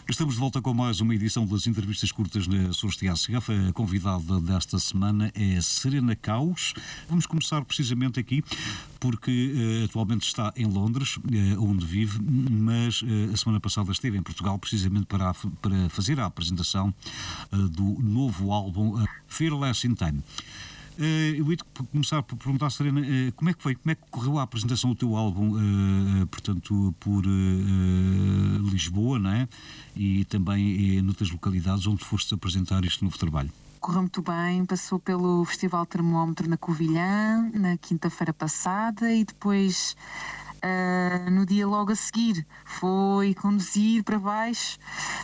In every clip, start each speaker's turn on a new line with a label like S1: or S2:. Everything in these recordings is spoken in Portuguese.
S1: Estamos de volta com mais uma edição das entrevistas curtas na Açores TSF. A convidada desta semana é Serena Caus. Vamos começar precisamente aqui porque atualmente está em Londres, onde vive, mas a semana passada esteve em Portugal precisamente para fazer a apresentação do novo álbum Fearless in Time. Eu ia começar por perguntar, Serena, como é que foi? Como é que correu a apresentação do teu álbum, portanto, por Lisboa, não é? E também noutras localidades onde foste apresentar este novo trabalho?
S2: Correu muito bem, passou pelo Festival Termómetro na Covilhã, na quinta-feira passada, e depois, no dia logo a seguir, foi conduzir para baixo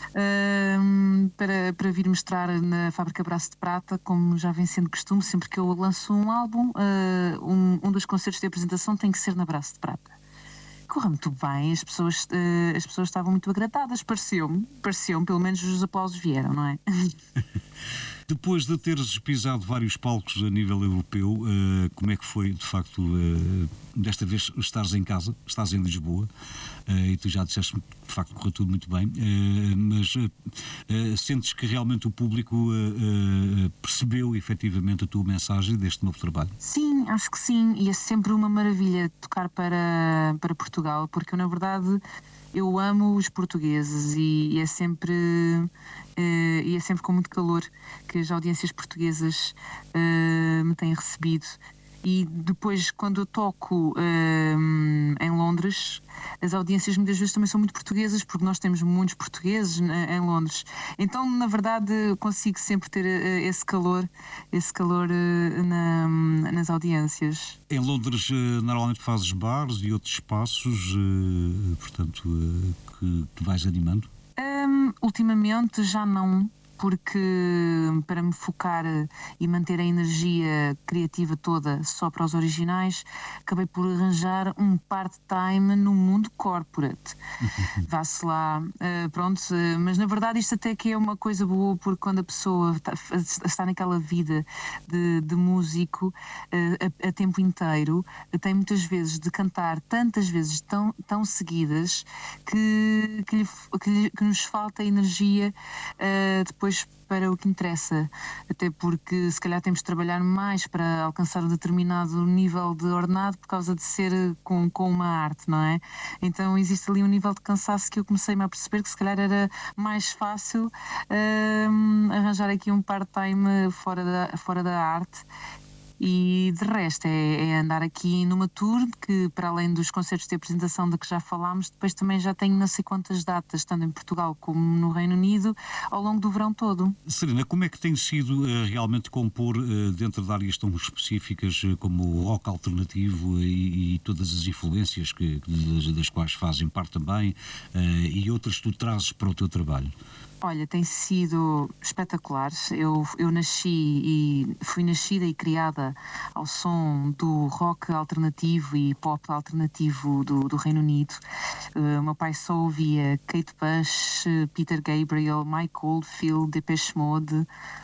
S2: para vir mostrar na Fábrica Braço de Prata, como já vem sendo costume. Sempre que eu lanço um álbum, um dos concertos de apresentação tem que ser na Braço de Prata. Correu muito bem, as pessoas estavam muito agradadas, pareceu-me, pelo menos os aplausos vieram, não é?
S1: Depois de teres pisado vários palcos a nível europeu, como é que foi, de facto, desta vez estares em casa, estás em Lisboa, e tu já disseste que, de facto, correu tudo muito bem, mas sentes que realmente o público percebeu efetivamente a tua mensagem deste novo trabalho?
S2: Sim, acho que sim, e é sempre uma maravilha tocar para Portugal, porque eu, na verdade, eu amo os portugueses e é sempre com muito calor que as audiências portuguesas me têm recebido. E depois, quando eu toco em Londres, as audiências muitas vezes também são muito portuguesas, porque nós temos muitos portugueses em Londres. Então, na verdade, consigo sempre ter esse calor nas audiências.
S1: Em Londres, normalmente fazes bares e outros espaços, portanto, que vais animando?
S2: Ultimamente já não, porque para me focar e manter a energia criativa toda só para os originais, acabei por arranjar um part-time no mundo corporate. Vá-se lá, pronto, mas na verdade isto até que é uma coisa boa, porque quando a pessoa está naquela vida de músico a tempo inteiro, tem muitas vezes de cantar tantas vezes tão seguidas que nos falta energia depois para o que interessa, até porque se calhar temos de trabalhar mais para alcançar um determinado nível de ordenado por causa de ser com uma arte, não é? Então existe ali um nível de cansaço que eu comecei-me a perceber que se calhar era mais fácil arranjar aqui um part-time fora da arte. E de resto é andar aqui numa tour que, para além dos concertos de apresentação de que já falámos, depois também já tenho não sei quantas datas, tanto em Portugal como no Reino Unido, ao longo do verão todo.
S1: Serena, como é que tem sido realmente compor dentro de áreas tão específicas como o rock alternativo e todas as influências das quais fazem parte também, e outras que tu trazes para o teu trabalho?
S2: Olha, tem sido espetacular. Eu fui nascida e criada ao som do rock alternativo e pop alternativo do Reino Unido. O meu pai só ouvia Kate Bush, Peter Gabriel, Mike Oldfield, Depeche Mode,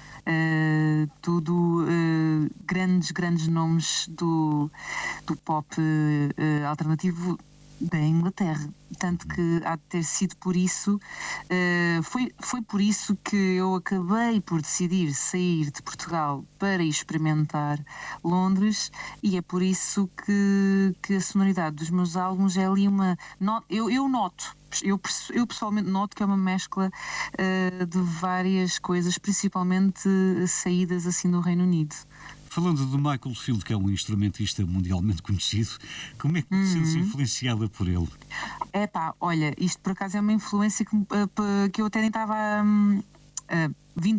S2: tudo grandes nomes do pop alternativo da Inglaterra, tanto que há de ter sido por isso, foi por isso que eu acabei por decidir sair de Portugal para experimentar Londres, e é por isso que a sonoridade dos meus álbuns é ali eu noto. Eu pessoalmente noto que é uma mescla de várias coisas, principalmente saídas assim do Reino Unido.
S1: Falando de Michael Field, que é um instrumentista mundialmente conhecido, como é que te sentes influenciada por ele?
S2: Olha, isto por acaso é uma influência que eu até nem estava 20